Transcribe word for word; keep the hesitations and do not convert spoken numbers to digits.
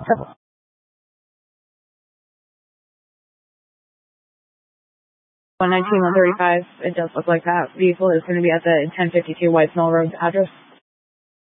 one nineteen, one thirty-five. It does look like that vehicle is going to be at the ten fifty-two White Mill Road address.